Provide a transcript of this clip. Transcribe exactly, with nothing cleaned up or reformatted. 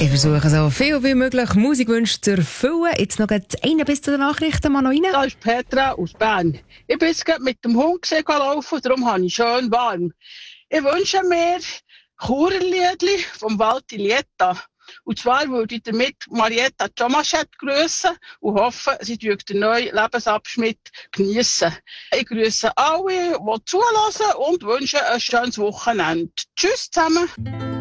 Ich versuche so viel wie möglich Musikwünsche zu erfüllen. Jetzt noch eine bis zu den Nachrichten, mal noch rein. Das ist Petra aus Bern. Ich bin jetzt gerade mit dem Hund laufen, darum habe ich schön warm. Ich wünsche mir Churliedli vom Walti Lieta. Und zwar würde ich damit Marietta Tomaschett grüssen und hoffe, sie wird den neuen Lebensabschnitt geniessen. Ich grüße alle, die zuhören und wünsche ein schönes Wochenende. Tschüss zusammen.